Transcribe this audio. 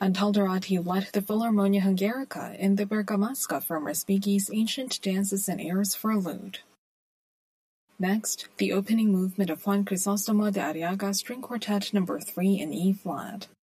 Antaldarati led the Philharmonia Hungarica in the Bergamasca from Respighi's Ancient Dances and Airs for Lute. Next, the opening movement of Juan Crisostomo de Arriaga String Quartet No. 3 in E-flat.